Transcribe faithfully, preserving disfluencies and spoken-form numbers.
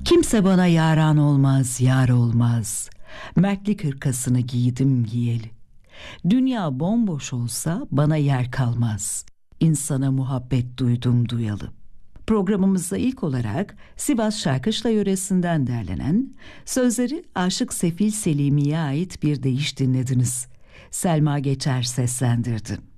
Kimse bana yaran olmaz, yar olmaz. Mertlik hırkasını giydim giyeli. Dünya bomboş olsa bana yer kalmaz. İnsana muhabbet duydum duyalı. Programımızda ilk olarak Sivas Şarkışla yöresinden derlenen, sözleri Aşık Sefil Selimi'ye ait bir deyiş dinlediniz. Selma Geçer seslendirdi.